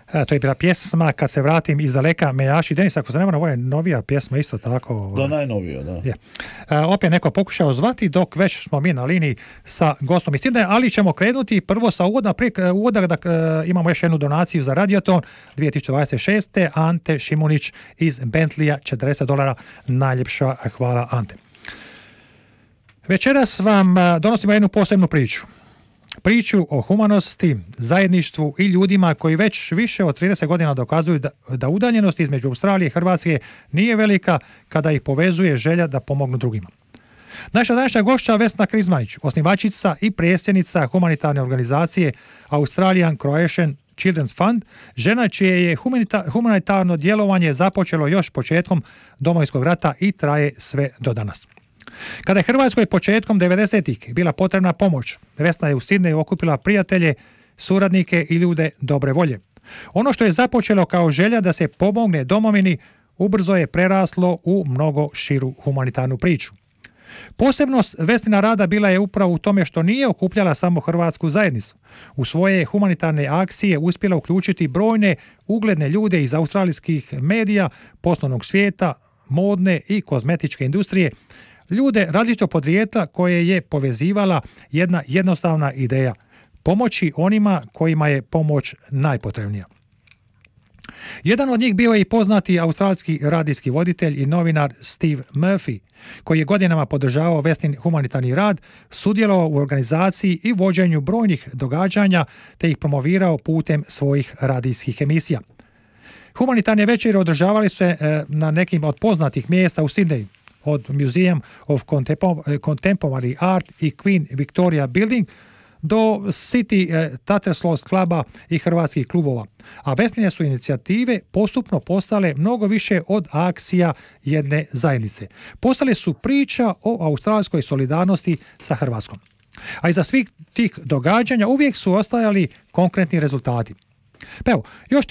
To je bila pjesma Kad se vratim iz daleka, Mejaši Denis, ako se ne moram, ovo je novija pjesma isto tako. Da, najnovija, da. Je. Opet neko pokušao zvati, dok već smo mi na liniji sa gostom iz Sidneja, ali ćemo krenuti prvo sa uvoda da imamo još jednu donaciju za Radioton 2026. Ante Šimunić iz Bentleya, $40. Najljepša hvala, Ante. Večeras vam donosimo jednu posebnu priču. Priču o humanosti, zajedništvu i ljudima koji već više od 30 godina dokazuju da udaljenost između Australije i Hrvatske nije velika kada ih povezuje želja da pomognu drugima. Naša današnja gošća Vesna Krizmanić, osnivačica i predsjednica humanitarne organizacije Australian Croatian Children's Fund, žena čije je humanitarno djelovanje započelo još početkom Domovinskog rata i traje sve do danas. Kada je Hrvatskoj početkom 90-ih bila potrebna pomoć, Vesna je u Sidneju okupila prijatelje, suradnike i ljude dobre volje. Ono što je započelo kao želja da se pomogne domovini, ubrzo je preraslo u mnogo širu humanitarnu priču. Posebnost Vesnina rada bila je upravo u tome što nije okupljala samo hrvatsku zajednicu. U svoje humanitarne akcije uspjela uključiti brojne ugledne ljude iz australijskih medija, poslovnog svijeta, modne i kozmetičke industrije, ljude različitog podrijetla koje je povezivala jedna jednostavna ideja: pomoći onima kojima je pomoć najpotrebnija. Jedan od njih bio je i poznati australijski radijski voditelj i novinar Steve Murphy, koji je godinama podržavao Vesnin humanitarni rad, sudjelovao u organizaciji i vođenju brojnih događanja te ih promovirao putem svojih radijskih emisija. Humanitarne večeri održavali se na nekim od poznatih mjesta u Sidneju, od Museum of Contemporary Art i Queen Victoria Building do City Tattersall's kluba i hrvatskih klubova. A Vesnine su inicijative postupno postale mnogo više od akcija jedne zajednice. Postale su priča o australijskoj solidarnosti sa Hrvatskom. A iza svih tih događanja uvijek su ostajali konkretni rezultati. Pa evo, još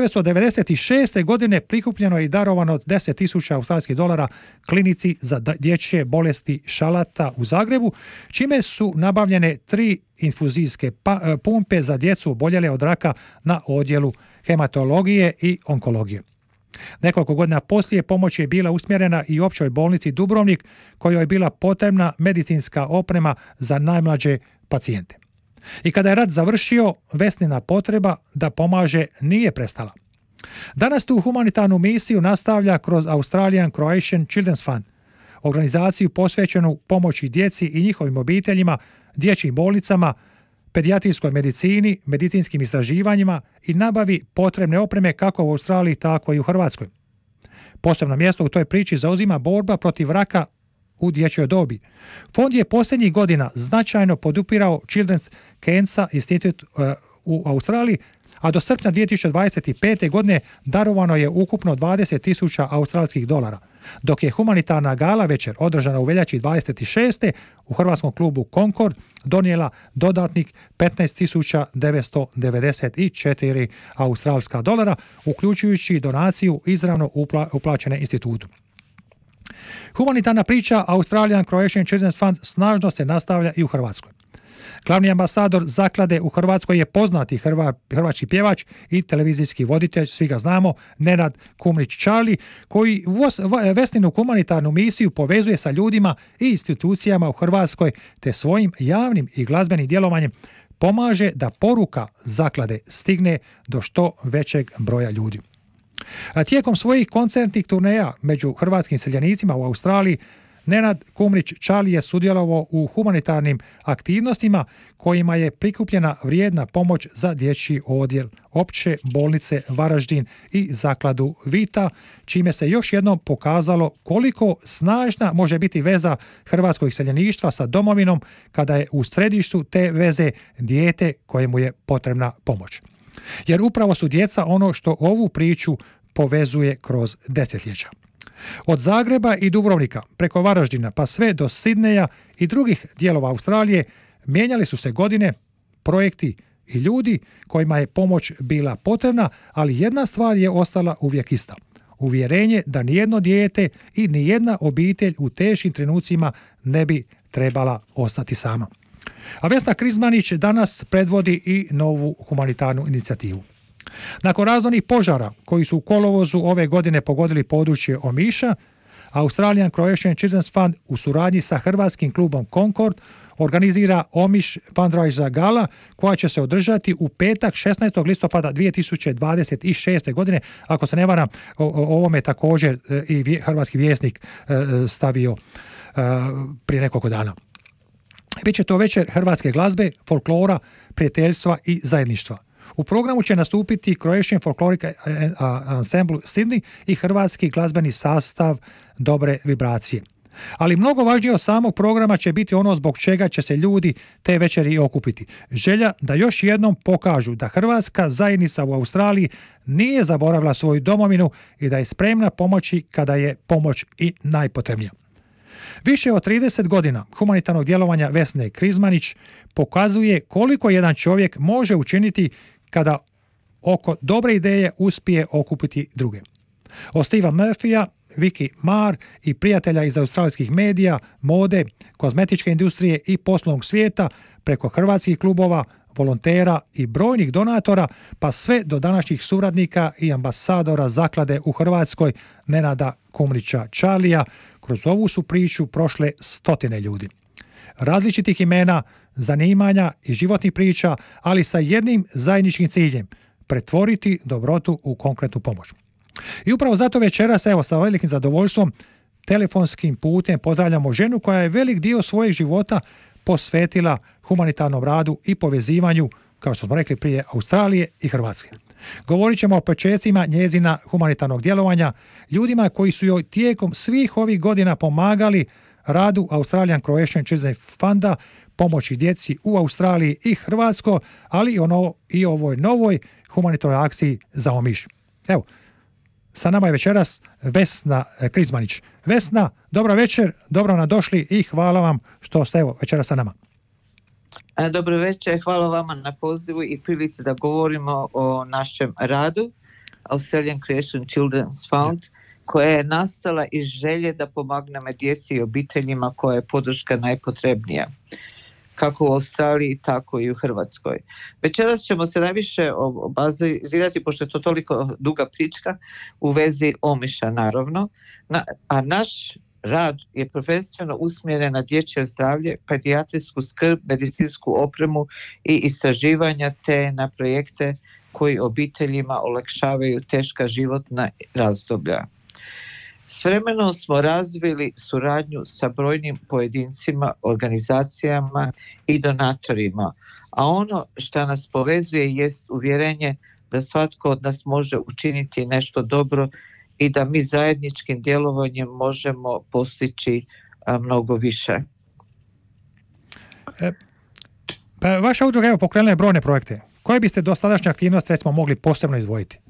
1996. godine prikupljeno je i darovano $10,000 australijskih dolara klinici za dječje bolesti šalata u Zagrebu, čime su nabavljene 3 infuzijske pumpe za djecu oboljele od raka na odjelu hematologije i onkologije. Nekoliko godina poslije pomoć je bila usmjerena i općoj bolnici Dubrovnik, kojoj je bila potrebna medicinska oprema za najmlađe pacijente. I kada je rat završio, Vesnina potreba da pomaže nije prestala. Danas tu humanitarnu misiju nastavlja kroz Australian Croatian Children's Fund, organizaciju posvećenu pomoći djeci i njihovim obiteljima, dječjim bolnicama, pedijatrijskoj medicini, medicinskim istraživanjima i nabavi potrebne opreme kako u Australiji, tako i u Hrvatskoj. Posebno mjesto u toj priči zauzima borba protiv raka u dječjoj dobi. Fond je posljednjih godina značajno podupirao Children's Cancer Institute u Australiji, a do srpnja 2025. godine darovano je ukupno $20,000 australijskih dolara, dok je humanitarna gala večer održana u veljači 26. u hrvatskom klubu Concord donijela dodatnih $15,994 australijska dolara, uključujući donaciju izravno uplaćene institutu. Humanitarna priča Australian Croatian Children's Fund snažno se nastavlja i u Hrvatskoj. Glavni ambasador zaklade u Hrvatskoj je poznati hrvatski pjevač i televizijski voditelj, svi ga znamo, Nenad Kumrić-Čarli, koji Vesninu humanitarnu misiju povezuje sa ljudima i institucijama u Hrvatskoj, te svojim javnim i glazbenim djelovanjem pomaže da poruka zaklade stigne do što većeg broja ljudi. A tijekom svojih koncertnih turneja među hrvatskim seljanicima u Australiji, Nenad Kumrić-Čarli je sudjelovao u humanitarnim aktivnostima kojima je prikupljena vrijedna pomoć za dječji odjel Opće bolnice Varaždin i zakladu Vita, čime se još jednom pokazalo koliko snažna može biti veza hrvatskog iseljeništva sa domovinom kada je u središtu te veze dijete kojemu je potrebna pomoć. Jer upravo su djeca ono što ovu priču povezuje kroz desetljeća. Od Zagreba i Dubrovnika preko Varaždina pa sve do Sidneja i drugih dijelova Australije mijenjali su se godine, projekti i ljudi kojima je pomoć bila potrebna, ali jedna stvar je ostala uvijek ista. Uvjerenje da nijedno dijete i nijedna obitelj u teškim trenucima ne bi trebala ostati sama. A Vesna Krizmanić danas predvodi i novu humanitarnu inicijativu. Nakon razornih požara koji su u kolovozu ove godine pogodili područje Omiša, Australian Croatian Children's Fund u suradnji sa hrvatskim klubom Concord organizira Omiš Fundraiser Gala koja će se održati u petak 16. listopada 2026. godine. Ako se ne varam, o ovome također i hrvatski vjesnik stavio prije nekoliko dana. Biće to večer hrvatske glazbe, folklora, prijateljstva i zajedništva. U programu će nastupiti Croatian Folkloric Ensemble Sydney i hrvatski glazbeni sastav Dobre vibracije. Ali mnogo važnije od samog programa će biti ono zbog čega će se ljudi te večeri okupiti. Želja da još jednom pokažu da hrvatska zajednica u Australiji nije zaboravila svoju domovinu i da je spremna pomoći kada je pomoć i najpotrebnija. Više od 30 godina humanitarnog djelovanja Vesne Krizmanić pokazuje koliko jedan čovjek može učiniti kada oko dobre ideje uspije okupiti druge. Od Steva Murphya, Vicky Marr i prijatelja iz australijskih medija, mode, kozmetičke industrije i poslovnog svijeta preko hrvatskih klubova, volontera i brojnih donatora, pa sve do današnjih suradnika i ambasadora zaklade u Hrvatskoj Nenada Kumrića Čalija, kroz ovu su priču prošle stotine ljudi. Različitih imena, zanimanja i životnih priča, ali sa jednim zajedničkim ciljem – pretvoriti dobrotu u konkretnu pomoć. I upravo zato večeras, evo, sa velikim zadovoljstvom, telefonskim putem pozdravljamo ženu koja je velik dio svojeg života posvetila humanitarnom radu i povezivanju, kao što smo rekli prije, Australije i Hrvatske. Govorit ćemo o počecima njezina humanitarnog djelovanja, ljudima koji su joj tijekom svih ovih godina pomagali radu Australian Croatian Children's Funda, pomoći djeci u Australiji i Hrvatskoj, ali i ovoj novoj humanitarnoj akciji za Omiš. Evo, sa nama je večeras Vesna Krizmanić. Vesna, dobro večer, dobro nam došli i hvala vam što ste večeras sa nama. Dobro večer, hvala vama na pozivu i prilici da govorimo o našem radu Australian Croatian Children's Fund, koja je nastala iz želje da pomognemo djeci i obiteljima koja je podrška najpotrebnija, kako u Australiji, tako i u Hrvatskoj. Večeras ćemo se najviše bazirati, pošto je to toliko duga prička, u vezi Omiša, naravno, a naš rad je prvenstveno usmjeren na dječje zdravlje, pedijatrijsku skrb, medicinsku opremu i istraživanja, te na projekte koji obiteljima olakšavaju teška životna razdoblja. S vremenom smo razvili suradnju sa brojnim pojedincima, organizacijama i donatorima, a ono što nas povezuje jest uvjerenje da svatko od nas može učiniti nešto dobro i da mi zajedničkim djelovanjem možemo postići mnogo više. Vaša udruga pokrenula je brojne projekte. Koje biste dosadašnje aktivnosti recimo mogli posebno izdvojiti?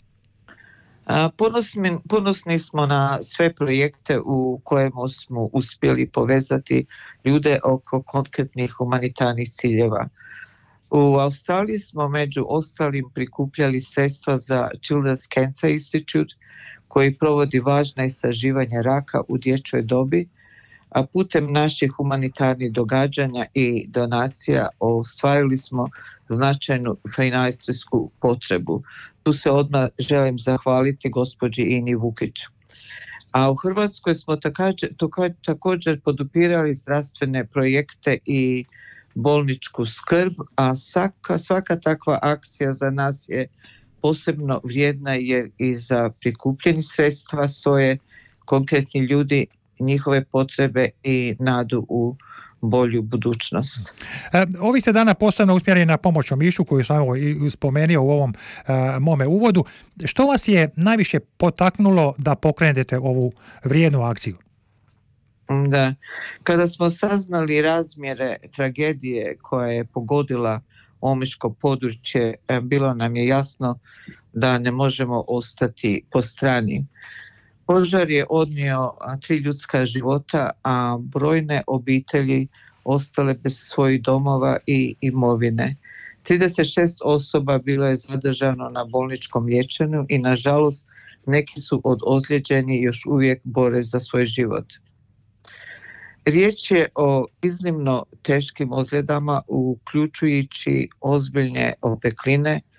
Ponosni smo na sve projekte u kojemu smo uspjeli povezati ljude oko konkretnih humanitarnih ciljeva. U Australiji smo među ostalim prikupljali sredstva za Children's Cancer Institute, koji provodi važna istraživanja raka u dječjoj dobi, a putem naših humanitarnih događanja i donacija ostvarili smo značajnu financijsku potrebu. Tu se odmah želim zahvaliti gospođi Ini Vukić. A u Hrvatskoj smo također podupirali zdravstvene projekte i bolničku skrb, a svaka takva akcija za nas je posebno vrijedna jer iza prikupljenih sredstva stoje konkretni ljudi, njihove potrebe i nadu u bolju budućnost. Ovih ste dana posebno usmjereni na pomoć Omišu, koju sam spomenuo u ovom mome uvodu. Što vas je najviše potaknulo da pokrenete ovu vrijednu akciju? Da, kada smo saznali razmjere tragedije koja je pogodila omiško područje, bilo nam je jasno da ne možemo ostati po strani. Požar je odnio 3 ljudska života, a brojne obitelji ostale bez svojih domova i imovine. 36 osoba bilo je zadržano na bolničkom liječenju i nažalost neki su od ozlijeđeni još uvijek bore za svoj život. Riječ je o iznimno teškim ozljedama uključujući ozbiljne opekline,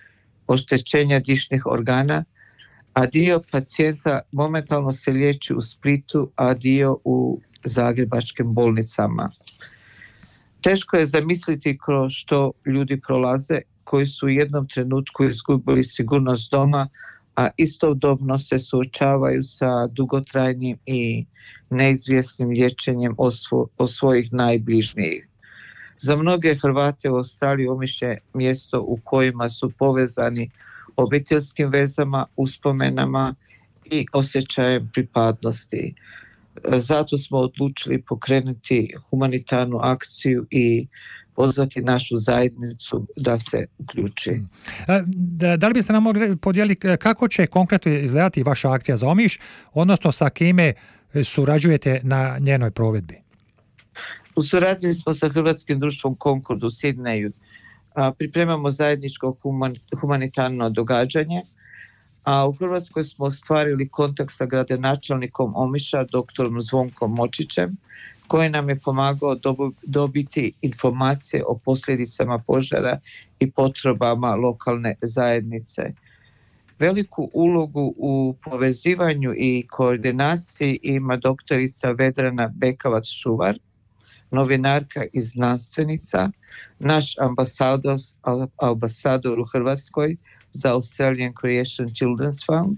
oštećenja dišnih organa, a dio pacijenta momentalno se liječi u Splitu, a dio u zagrebačkim bolnicama. Teško je zamisliti kroz što ljudi prolaze koji su u jednom trenutku izgubili sigurnost doma, a istodobno se suočavaju sa dugotrajnim i neizvjesnim liječenjem od svojih najbližnijih. Za mnoge Hrvate u Australiji Omišlje je mjesto u kojima su povezani obiteljskim vezama, uspomenama i osjećajem pripadnosti. Zato smo odlučili pokrenuti humanitarnu akciju i pozvati našu zajednicu da se uključi. Da li biste nam mogli podijeliti kako će konkretno izgledati vaša akcija za Omiš, odnosno sa kime surađujete na njenoj provedbi? U suradnji smo sa Hrvatskim društvom Concord u Sidneju. Pripremamo zajedničko humanitarno događanje, a u Hrvatskoj smo ostvarili kontakt sa gradonačelnikom Omiša, doktorom Zvonkom Močićem, koji nam je pomagao dobiti informacije o posljedicama požara i potrebama lokalne zajednice. Veliku ulogu u povezivanju i koordinaciji ima doktorica Vedrana Bekavac-Šuvar, novinarka i znanstvenica, naš ambasador u Hrvatskoj za Australian Creation Children's Fund.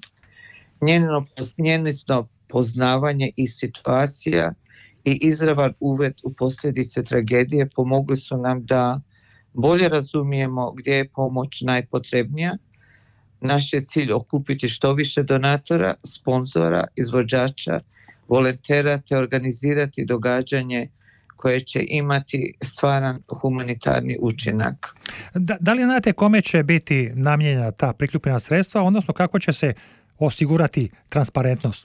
Njeno poznavanje i situacija i izravan uvod u posljedice tragedije pomogli su nam da bolje razumijemo gdje je pomoć najpotrebnija. Naš je cilj okupiti što više donatora, sponzora, izvođača, volontera te organizirati događanje koje će imati stvaran humanitarni učinak. Da li znate kome će biti namijenjena ta prikupljena sredstva, odnosno kako će se osigurati transparentnost?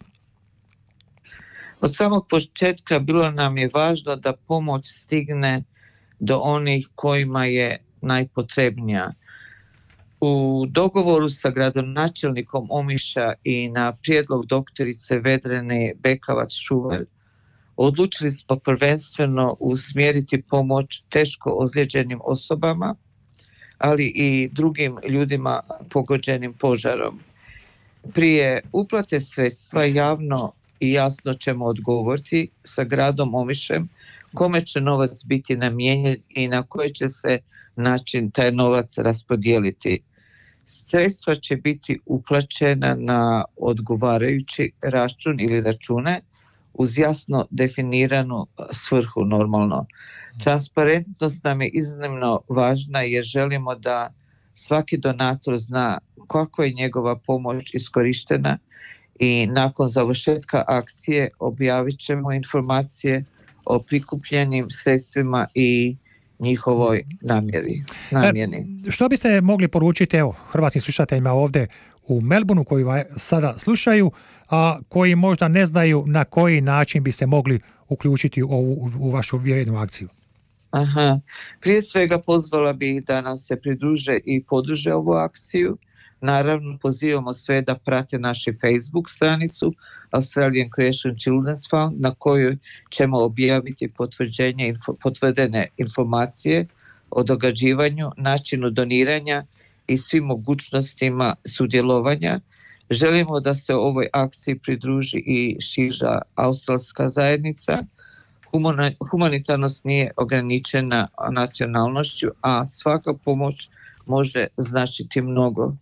Od samog početka bilo nam je važno da pomoć stigne do onih kojima je najpotrebnija. U dogovoru sa gradonačelnikom Omiša i na prijedlog doktorice Vedrane Bekavac-Šuvar odlučili smo prvenstveno usmjeriti pomoć teško ozlijeđenim osobama, ali i drugim ljudima pogođenim požarom. Prije uplate sredstva javno i jasno ćemo odgovoriti sa gradom Omišem kome će novac biti namijenjen i na koji će se način taj novac raspodijeliti. Sredstva će biti uplaćena na odgovarajući račun ili račune uz jasno definiranu svrhu normalno. Transparentnost nam je iznimno važna jer želimo da svaki donator zna kako je njegova pomoć iskorištena i nakon završetka akcije objavit ćemo informacije o prikupljenim sredstvima i njihovoj namjeni. Što biste mogli poručiti hrvatskim slušateljima ovdje u Melbourneu koji sada slušaju, a koji možda ne znaju na koji način bi se mogli uključiti u vašu vrijednu akciju? Prije svega pozvala bih da nam se pridruže i podrže ovu akciju. Naravno, pozivamo sve da prate našu Facebook stranicu Australian Creation Children's Fund na kojoj ćemo objaviti potvrdene informacije o događivanju, načinu doniranja i svim mogućnostima sudjelovanja. Želimo da se ovoj akciji pridruži i šira australska zajednica. Humanitarnost nije ograničena nacionalnošću, a svaka pomoć može značiti mnogo.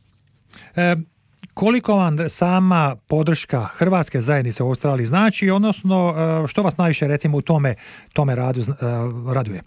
Koliko vam sama podrška hrvatske zajednice u Australiji znači, odnosno što vas najviše recimo u tome radu raduje?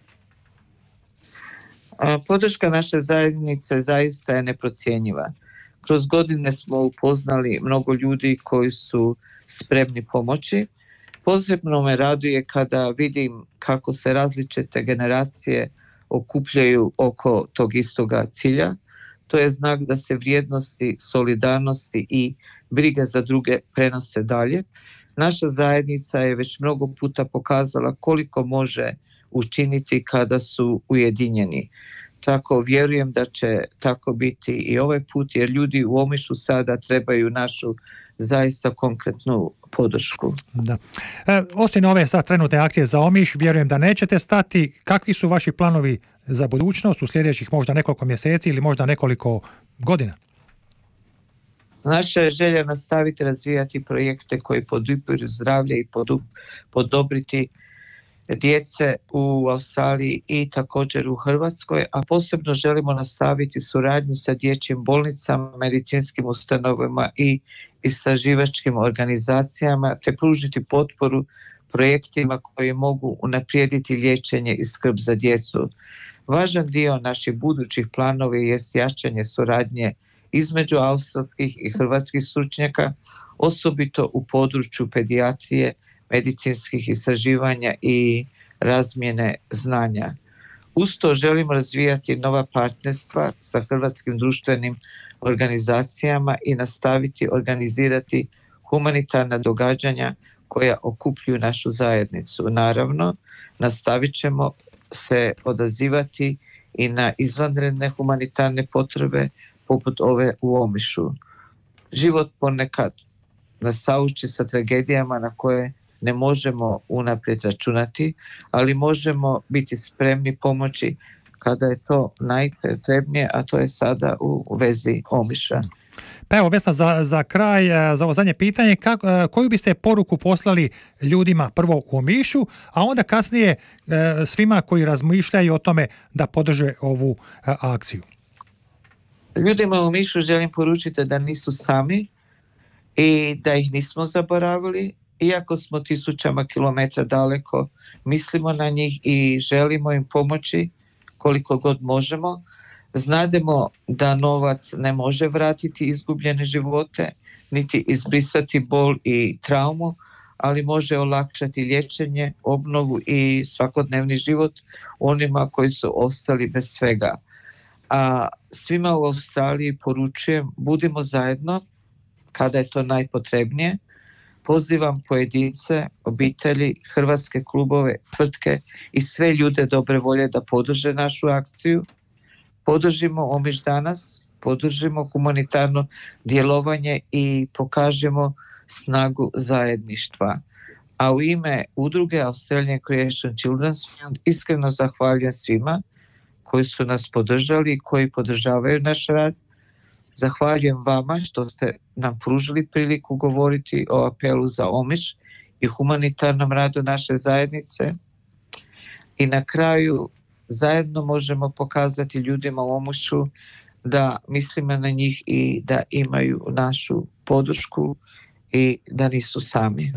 Podrška naše zajednice zaista je neprocjenjiva. Kroz godine smo upoznali mnogo ljudi koji su spremni pomoći. Posebno me raduje kada vidim kako se različite generacije okupljaju oko tog istoga cilja. To je znak da se vrijednosti, solidarnosti i brige za druge prenose dalje. Naša zajednica je već mnogo puta pokazala koliko može učiniti kada su ujedinjeni. Tako vjerujem da će tako biti i ovaj put, jer ljudi u Omišu sada trebaju našu zaista konkretnu podršku. Da. Osim ove sad trenutne akcije za Omiš, vjerujem da nećete stati. Kakvi su vaši planovi za budućnost u sljedećih možda nekoliko mjeseci ili možda nekoliko godina? Naša je želja nastaviti razvijati projekte koji podupiru zdravlje i podobriti djece u Australiji i također u Hrvatskoj, a posebno želimo nastaviti suradnju sa dječjim bolnicama, medicinskim ustanovama i istraživačkim organizacijama, te pružiti potporu projektima koji mogu unaprijediti liječenje i skrb za djecu. Važan dio naših budućih planova jest jačanje suradnje između australskih i hrvatskih stručnjaka, osobito u području pedijatrije, medicinskih istraživanja i razmjene znanja. Uz to želimo razvijati nova partnerstva sa hrvatskim društvenim organizacijama i nastaviti organizirati humanitarna događanja koja okupljuju našu zajednicu. Naravno, nastavit ćemo se odazivati i na izvanredne humanitarne potrebe poput ove u Omišu. Život ponekad nas sauči sa tragedijama na koje ne možemo unaprijed računati, ali možemo biti spremni pomoći kada je to najpotrebnije, a to je sada u vezi Omiša. Pa evo, Vesna, za kraj, za ovo zadnje pitanje, koju biste poruku poslali ljudima prvo u Omišu, a onda kasnije svima koji razmišljaju o tome da podrže ovu akciju? Ljudima u Omišu želim poručiti da nisu sami i da ih nismo zaboravili. Iako smo tisućama kilometra daleko, mislimo na njih i želimo im pomoći koliko god možemo. Znademo da novac ne može vratiti izgubljene živote, niti izbrisati bol i traumu, ali može olakšati liječenje, obnovu i svakodnevni život onima koji su ostali bez svega. A svima u Australiji poručujem, budimo zajedno kada je to najpotrebnije. Pozivam pojedince, obitelji, hrvatske klubove, tvrtke i sve ljude dobre volje da podrže našu akciju. Podržimo Omiš danas, podržimo humanitarno djelovanje i pokažemo snagu zajedništva. A u ime udruge Australian Creation Children's Fund iskreno zahvaljujem svima koji su nas podržali i koji podržavaju naš rad. Zahvaljujem vama što ste nam pružili priliku govoriti o apelu za Omiš i humanitarnom radu naše zajednice. I na kraju zajedno možemo pokazati ljudima u Omišu da mislimo na njih i da imaju našu podršku i da nisu sami.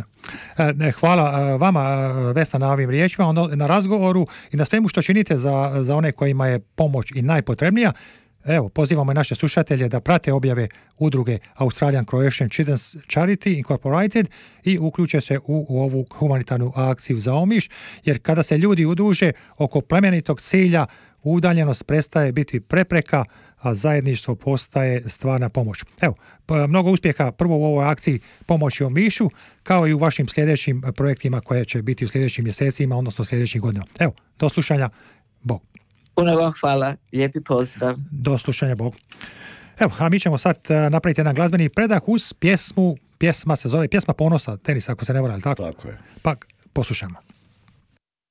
Hvala vama, Vesna, na ovim riječima, na razgovoru i na svemu što činite za one kojima je pomoć i najpotrebnija. Evo, pozivamo i naše slušatelje da prate objave udruge Australian Croatian Children's Charity Incorporated i uključe se u ovu humanitarnu akciju za Omiš, jer kada se ljudi udruže oko plemenitog cilja, udaljenost prestaje biti prepreka, a zajedništvo postaje stvarna pomoć. Evo, mnogo uspjeha prvo u ovoj akciji pomoći Omišu, kao i u vašim sljedećim projektima koje će biti u sljedećim mjesecima, odnosno sljedećih godina. Evo, do slušanja, Bog. Puno vam hvala, lijepi pozdrav. Do slušanja, Bog. Evo, a mi ćemo sad napraviti jedan glazbeni predah uz pjesma se zove Pjesma ponosa, Tenis, ako se ne vara, tako? Tako je. Pa poslušamo.